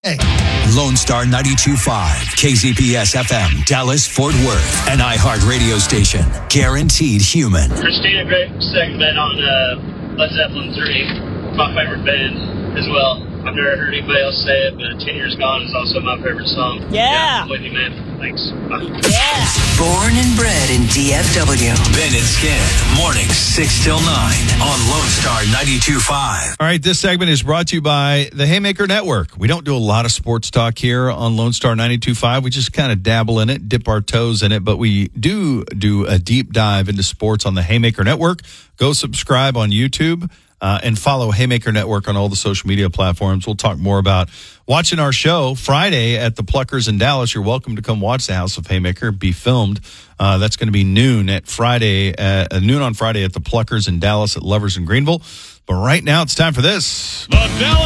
Hey. Lone Star 92.5, KZPS FM, Dallas, Fort Worth, an iHeart radio station. Guaranteed human. Christina, great segment on Led Zeppelin 3. My favorite band as well. I've never heard anybody else say it, but 10 Years Gone is also my favorite song. Yeah. I'm with you, man. Thanks. Bye. Yeah. Born and bred in DFW. Ben and Skin, mornings 6 till 9 on Lone Star 92.5. All right, this segment is brought to you by the Haymaker Network. We don't do a lot of sports talk here on Lone Star 92.5. We just kind of dabble in it, dip our toes in it, but we do a deep dive into sports on the Haymaker Network. Go subscribe on YouTube. And follow Haymaker Network on all the social media platforms. We'll talk more about watching our show Friday at the Pluckers in Dallas. You're welcome to come watch the House of Haymaker be filmed. That's going to be noon on Friday at the Pluckers in Dallas at Lovers in Greenville. But right now it's time for this.